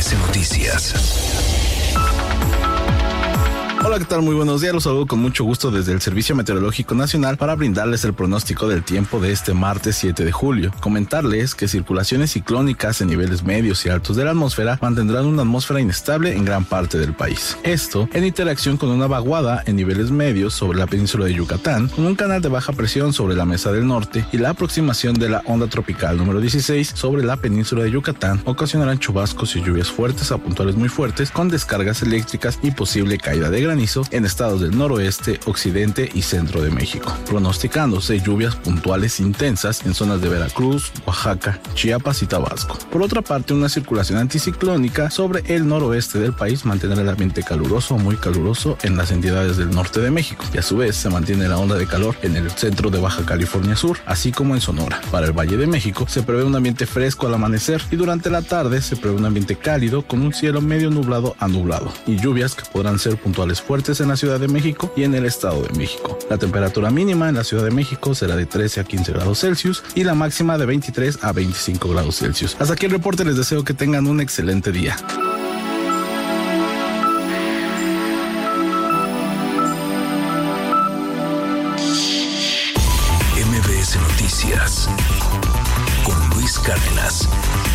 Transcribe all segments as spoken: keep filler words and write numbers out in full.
S Noticias. Hola, ¿qué tal? Muy buenos días. Los saludo con mucho gusto desde el Servicio Meteorológico Nacional para brindarles el pronóstico del tiempo de este martes siete de julio. Comentarles que circulaciones ciclónicas en niveles medios y altos de la atmósfera mantendrán una atmósfera inestable en gran parte del país. Esto en interacción con una vaguada en niveles medios sobre la península de Yucatán, con un canal de baja presión sobre la Mesa del Norte y la aproximación de la onda tropical número dieciséis sobre la península de Yucatán ocasionarán chubascos y lluvias fuertes a puntuales muy fuertes con descargas eléctricas y posible caída de granizo en estados del noroeste, occidente y centro de México, pronosticándose lluvias puntuales intensas en zonas de Veracruz, Oaxaca, Chiapas y Tabasco. Por otra parte, una circulación anticiclónica sobre el noroeste del país mantendrá el ambiente caluroso o muy caluroso en las entidades del norte de México, y a su vez se mantiene la onda de calor en el centro de Baja California Sur, así como en Sonora. Para el Valle de México se prevé un ambiente fresco al amanecer y durante la tarde se prevé un ambiente cálido con un cielo medio nublado a nublado y lluvias que podrán ser puntuales fuertes en la Ciudad de México y en el Estado de México. La temperatura mínima en la Ciudad de México será de trece a quince grados Celsius y la máxima de veintitrés a veinticinco grados Celsius. Hasta aquí el reporte, les deseo que tengan un excelente día. M B S Noticias con Luis Cárdenas.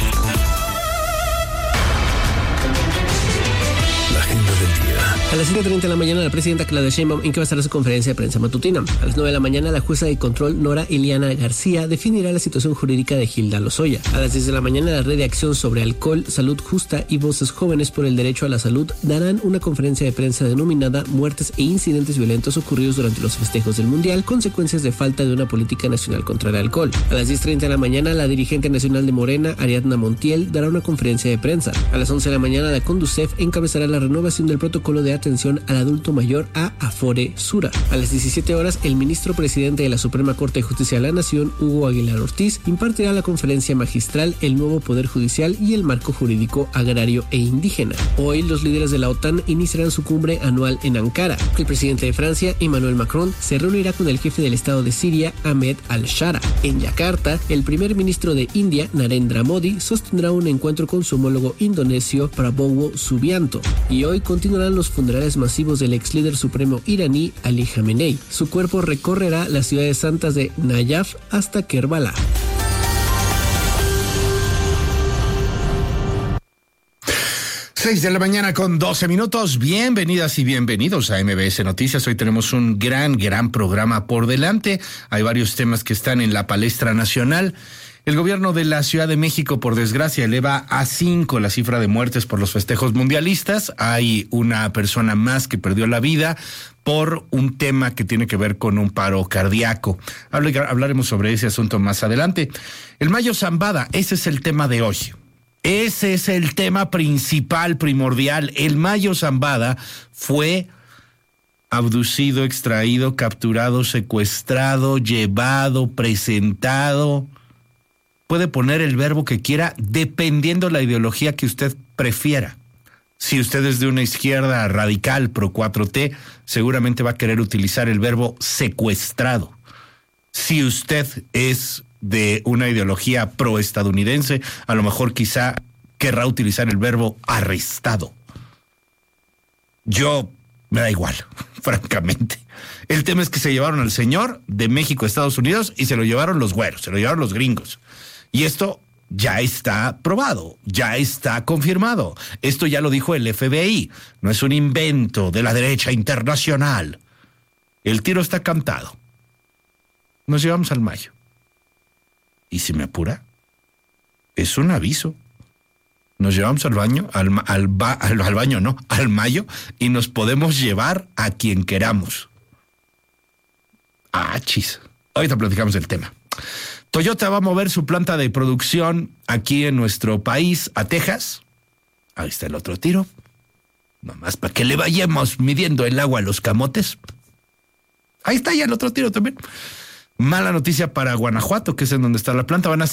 La agenda del día. A las siete treinta de la mañana, la presidenta Claudia Sheinbaum encabezará su conferencia de prensa matutina. A las nueve de la mañana, la jueza de control Nora Iliana García definirá la situación jurídica de Hilda Lozoya. A las diez de la mañana, la Red de Acción sobre Alcohol, Salud Justa y Voces Jóvenes por el Derecho a la Salud darán una conferencia de prensa denominada Muertes e Incidentes Violentos ocurridos durante los festejos del Mundial, consecuencias de falta de una política nacional contra el alcohol. A las diez treinta de la mañana, la dirigente nacional de Morena, Ariadna Montiel, dará una conferencia de prensa. A las once de la mañana, la Conducef encabezará la renovación del protocolo de atención al adulto mayor a Afore Sura. A las diecisiete horas, el ministro presidente de la Suprema Corte de Justicia de la Nación, Hugo Aguilar Ortiz, impartirá la conferencia magistral El nuevo Poder Judicial y el marco jurídico agrario e indígena. Hoy, los líderes de la OTAN iniciarán su cumbre anual en Ankara. El presidente de Francia, Emmanuel Macron, se reunirá con el jefe del Estado de Siria, Ahmed al-Shara. En Yakarta, el primer ministro de India, Narendra Modi, sostendrá un encuentro con su homólogo indonesio, Prabowo Subianto. Y hoy continuarán los funerales masivos del ex líder supremo iraní Ali Khamenei. Su cuerpo recorrerá las ciudades santas de Nayaf hasta Kerbala. seis de la mañana con doce minutos. Bienvenidas y bienvenidos a M B S Noticias. Hoy tenemos un gran, gran programa por delante. Hay varios temas que están en la palestra nacional. El gobierno de la Ciudad de México, por desgracia, eleva a cinco la cifra de muertes por los festejos mundialistas. Hay una persona más que perdió la vida por un tema que tiene que ver con un paro cardíaco. Hablaremos sobre ese asunto más adelante. El Mayo Zambada, ese es el tema de hoy. Ese es el tema principal, primordial. El Mayo Zambada fue abducido, extraído, capturado, secuestrado, llevado, presentado. Puede poner el verbo que quiera dependiendo la ideología que usted prefiera. Si usted es de una izquierda radical pro cuatro T, seguramente va a querer utilizar el verbo secuestrado. Si usted es de una ideología proestadounidense, a lo mejor quizá querrá utilizar el verbo arrestado. Yo me da igual, francamente. El tema es que se llevaron al señor de México a Estados Unidos y se lo llevaron los güeros, se lo llevaron los gringos. Y esto ya está probado, ya está confirmado. Esto ya lo dijo el F B I, no es un invento de la derecha internacional. El tiro está cantado. Nos llevamos al Mayo. Y si me apura, es un aviso. Nos llevamos al baño, al, al, al, al baño no, al Mayo, y nos podemos llevar a quien queramos. Ah, chis. Ahorita platicamos del tema. Toyota va a mover su planta de producción aquí en nuestro país a Texas. Ahí está el otro tiro. Nomás para que le vayamos midiendo el agua a los camotes. Ahí está ya el otro tiro también. Mala noticia para Guanajuato, que es en donde está la planta. Van a